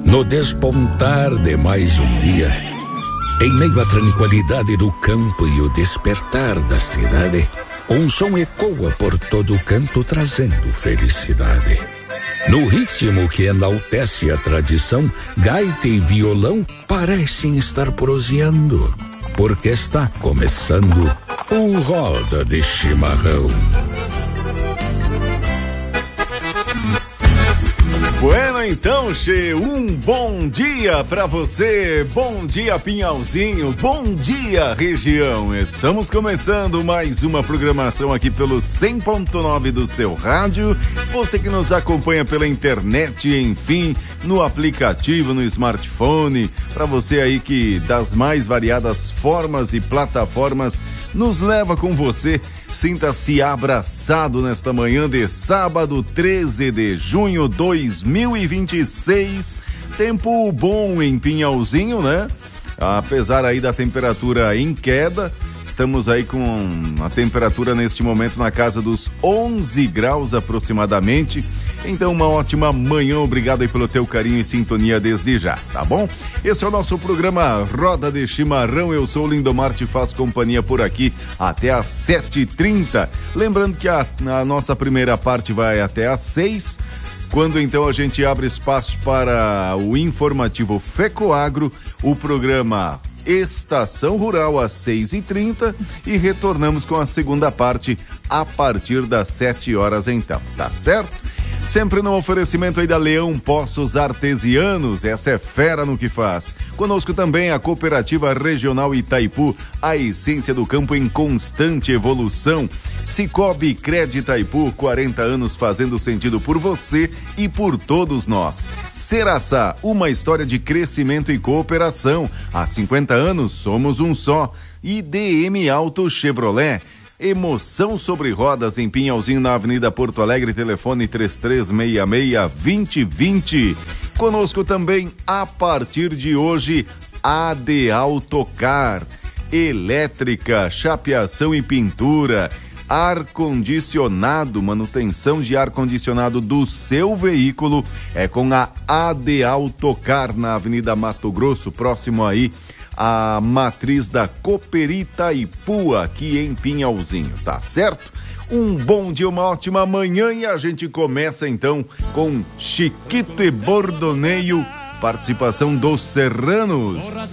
No despontar de mais um dia, em meio à tranquilidade do campo e o despertar da cidade, um som ecoa por todo o canto trazendo felicidade. No ritmo que enaltece a tradição, gaita e violão parecem estar proseando, porque está começando um Roda de Chimarrão. Bueno, então, che, um bom dia pra você, bom dia Pinhalzinho, bom dia região. Estamos começando mais uma programação aqui pelo 100.9 do seu rádio, você que nos acompanha pela internet, enfim, no aplicativo, no smartphone, pra você aí que das mais variadas formas e plataformas nos leva com você. Sinta-se abraçado nesta manhã de sábado, 13 de junho de 2026. Tempo bom em Pinhalzinho, né? Apesar aí da temperatura em queda, estamos aí com a temperatura neste momento na casa dos 11 graus aproximadamente. Então, uma ótima manhã, obrigado aí pelo teu carinho e sintonia desde já, tá bom? Esse é o nosso programa Roda de Chimarrão, eu sou o Lindomar, te faço companhia por aqui até às 7h30. Lembrando que a nossa primeira parte vai até às 6h, quando então a gente abre espaço para o informativo FECOAGRO, o programa Estação Rural às 6h30 e retornamos com a segunda parte a partir das 7h então, tá certo? Sempre no oferecimento aí da Leão Poços Artesianos, essa é fera no que faz. Conosco também a Cooperativa Regional Itaipu, a essência do campo em constante evolução. Cicobi Cred Itaipu, 40 anos fazendo sentido por você e por todos nós. Seraçá, uma história de crescimento e cooperação. Há 50 anos somos um só. E DM Auto Chevrolet. Emoção sobre rodas em Pinhalzinho, na Avenida Porto Alegre, telefone 3366-2020. Conosco também, a partir de hoje, AD Autocar, elétrica, chapeação e pintura, ar-condicionado, manutenção de ar-condicionado do seu veículo, é com a AD Autocar, na Avenida Mato Grosso, próximo aí a matriz da Cooperita Itaipu, aqui em Pinhalzinho, tá certo? Um bom dia, uma ótima manhã e a gente começa então com Chiquito e Bordoneio, participação dos Serranos.